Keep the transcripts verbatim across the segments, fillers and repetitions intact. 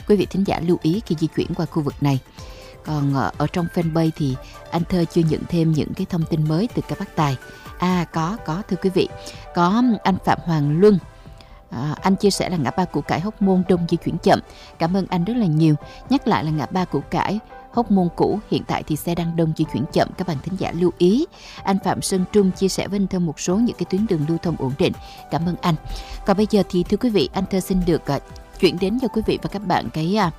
Quý vị thính giả lưu ý khi di chuyển qua khu vực này. Còn ở trong fanpage thì anh Thơ chưa nhận thêm những cái thông tin mới từ các bác tài. À có, có thưa quý vị. Có anh Phạm Hoàng Luân. À, anh chia sẻ là ngã ba Củ Cải Hóc Môn đông di chuyển chậm. Cảm ơn anh rất là nhiều. Nhắc lại là ngã ba Củ Cải Hóc Môn cũ hiện tại thì xe đang đông di chuyển chậm, các bạn thính giả lưu ý. Anh Phạm Sơn Trung chia sẻ với anh Thơ một số những cái tuyến đường lưu thông ổn định. Cảm ơn anh. Còn bây giờ thì thưa quý vị, anh Thơ xin được uh, chuyển đến cho quý vị và các bạn cái uh,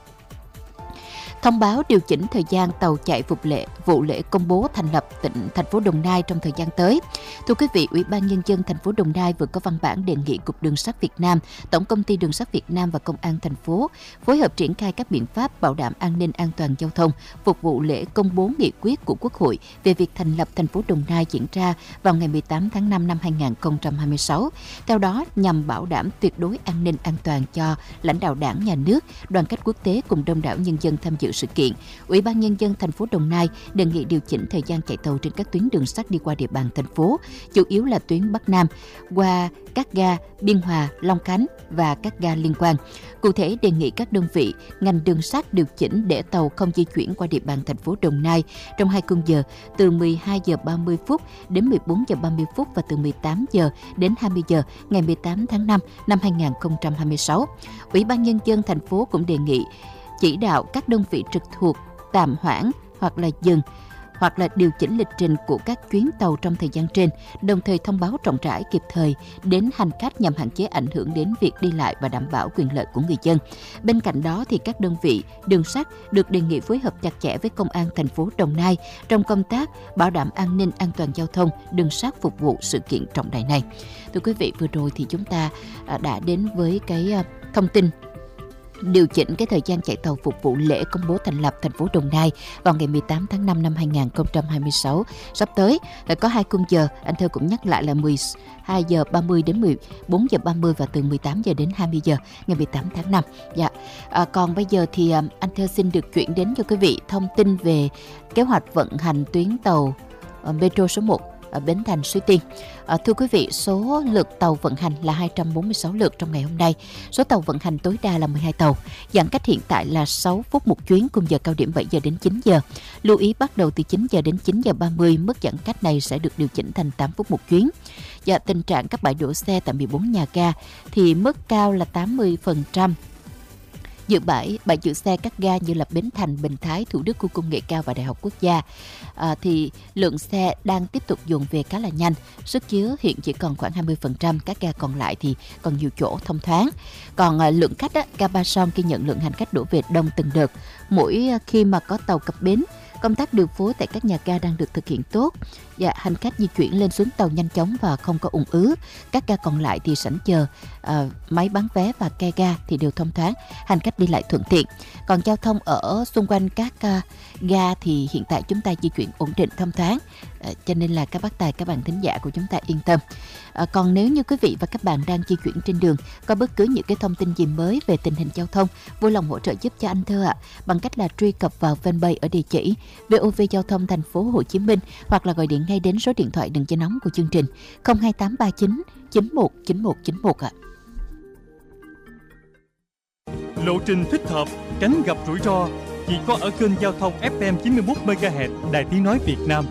thông báo điều chỉnh thời gian tàu chạy phục lệ vụ lễ công bố thành lập tỉnh thành phố Đồng Nai trong thời gian tới. Thưa quý vị, Ủy ban Nhân dân thành phố Đồng Nai vừa có văn bản đề nghị Cục Đường sắt Việt Nam, Tổng công ty Đường sắt Việt Nam và Công an thành phố phối hợp triển khai các biện pháp bảo đảm an ninh an toàn giao thông phục vụ lễ công bố nghị quyết của Quốc hội về việc thành lập thành phố Đồng Nai diễn ra vào ngày mười tám tháng năm năm hai nghìn không trăm hai mươi sáu. Theo đó, nhằm bảo đảm tuyệt đối an ninh an toàn cho lãnh đạo Đảng, Nhà nước, đoàn khách quốc tế cùng đông đảo nhân dân tham dự sự kiện, Ủy ban Nhân dân thành phố Đồng Nai đề nghị điều chỉnh thời gian chạy tàu trên các tuyến đường sắt đi qua địa bàn thành phố, chủ yếu là tuyến Bắc Nam, qua các ga Biên Hòa, Long Khánh và các ga liên quan. Cụ thể, đề nghị các đơn vị, ngành đường sắt điều chỉnh để tàu không di chuyển qua địa bàn thành phố Đồng Nai trong hai khung giờ từ mười hai giờ ba mươi phút đến mười bốn giờ ba mươi phút và từ mười tám giờ đến hai mươi giờ ngày mười tám tháng năm năm hai nghìn không trăm hai mươi sáu. Ủy ban Nhân dân thành phố cũng đề nghị chỉ đạo các đơn vị trực thuộc tạm hoãn hoặc là dừng hoặc là điều chỉnh lịch trình của các chuyến tàu trong thời gian trên, đồng thời thông báo rộng rãi kịp thời đến hành khách nhằm hạn chế ảnh hưởng đến việc đi lại và đảm bảo quyền lợi của người dân. Bên cạnh đó thì các đơn vị đường sắt được đề nghị phối hợp chặt chẽ với Công an thành phố Đồng Nai trong công tác bảo đảm an ninh an toàn giao thông đường sắt phục vụ sự kiện trọng đại này. Thưa quý vị, vừa rồi thì chúng ta đã đến với cái thông tin điều chỉnh cái thời gian chạy tàu phục vụ lễ công bố thành lập thành phố Đồng Nai vào ngày mười tám tháng năm năm hai nghìn không trăm hai mươi sáu sắp tới. Là có hai khung giờ, anh Thơ cũng nhắc lại là mười hai giờ ba mươi đến mười bốn giờ ba mươi và từ mười tám giờ đến hai mươi giờ ngày mười tám tháng năm. Dạ. À, còn bây giờ thì anh Thơ xin được chuyển đến cho quý vị thông tin về kế hoạch vận hành tuyến tàu Metro số một ở Bến Thành, Suối Tiên. À, thưa quý vị, số lượt tàu vận hành là hai trăm bốn mươi sáu lượt trong ngày hôm nay. Số tàu vận hành tối đa là mười hai tàu. Giãn cách hiện tại là sáu phút một chuyến, cùng giờ cao điểm bảy giờ đến chín giờ. Lưu ý bắt đầu từ chín giờ đến chín giờ ba mươi, mức giãn cách này sẽ được điều chỉnh thành tám phút một chuyến. Và tình trạng các bãi đổ xe tại mười bốn nhà ga thì mức cao là tám mươi phần trăm. Dự bãi, bãi giữ xe các ga như là Bến Thành, Bình Thái, Thủ Đức, Khu Công nghệ Cao và Đại học Quốc gia à, thì lượng xe đang tiếp tục dồn về khá là nhanh. Sức chứa hiện chỉ còn khoảng hai mươi phần trăm, các ga còn lại thì còn nhiều chỗ thông thoáng. Còn à, lượng khách, á, ga Ba Son ghi nhận lượng hành khách đổ về đông từng đợt. Mỗi khi mà có tàu cập bến, công tác điều phối tại các nhà ga đang được thực hiện tốt. Dạ, hành khách di chuyển lên xuống tàu nhanh chóng và không có ùn ứ. Các ga còn lại thì sảnh chờ, à, máy bán vé và ke ga thì đều thông thoáng, hành khách đi lại thuận tiện. Còn giao thông ở xung quanh các uh, ga thì hiện tại chúng ta di chuyển ổn định thông thoáng, à, cho nên là các bác tài, các bạn thính giả của chúng ta yên tâm. À, còn nếu như quý vị và các bạn đang di chuyển trên đường có bất cứ những cái thông tin gì mới về tình hình giao thông, vui lòng hỗ trợ giúp cho anh Thơ ạ, bằng cách là truy cập vào fanpage ở địa chỉ vê o vê Giao thông Thành phố Hồ Chí Minh hoặc là gọi điện ngay đến số điện thoại đường dây nóng của chương trình không hai tám ba chín chín một chín một chín một ạ. Lộ trình thích hợp, tránh gặp rủi ro chỉ có ở kênh giao thông ép em chín mươi mốt mê ga héc Đài Tiếng nói Việt Nam.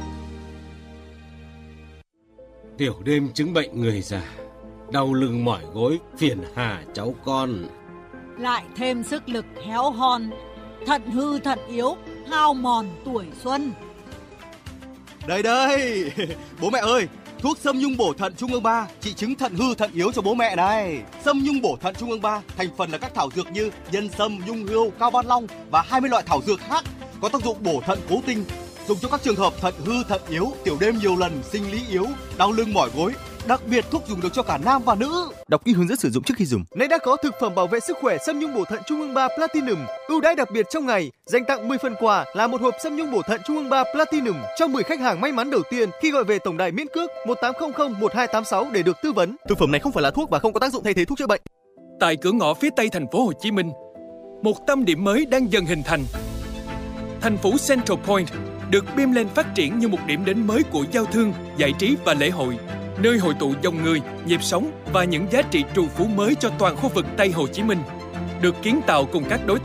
Tiểu đêm chứng bệnh người già, đau lưng mỏi gối, phiền hà cháu con. Lại thêm sức lực héo hon, thận hư thận yếu, hao mòn tuổi xuân. Đây đây, bố mẹ ơi, thuốc Sâm Nhung bổ thận Trung ương ba trị chứng thận hư thận yếu cho bố mẹ này. Sâm Nhung bổ thận Trung ương ba thành phần là các thảo dược như nhân sâm, nhung hươu, cao ban long và hai mươi loại thảo dược khác, có tác dụng bổ thận cố tinh, dùng cho các trường hợp thận hư thận yếu, tiểu đêm nhiều lần, sinh lý yếu, đau lưng mỏi gối. Đặc biệt thuốc dùng được cho cả nam và nữ. Đọc kỹ hướng dẫn sử dụng trước khi dùng. Nay đã có thực phẩm bảo vệ sức khỏe Sâm Nhung bổ thận Trung ương ba Platinum, ưu đãi đặc biệt trong ngày, dành tặng mười phần quà là một hộp Sâm Nhung bổ thận Trung ương ba Platinum cho mười khách hàng may mắn đầu tiên khi gọi về tổng đài miễn cước một tám không không một hai tám sáu để được tư vấn. Thực phẩm này không phải là thuốc và không có tác dụng thay thế thuốc chữa bệnh. Tại cửa ngõ phía Tây thành phố Hồ Chí Minh, một tâm điểm mới đang dần hình thành. Thành phố Central Point được bim lên phát triển như một điểm đến mới của giao thương, giải trí và lễ hội, nơi hội tụ dòng người, nhịp sống và những giá trị trù phú mới cho toàn khu vực Tây Hồ Chí Minh. Được kiến tạo cùng các đối tác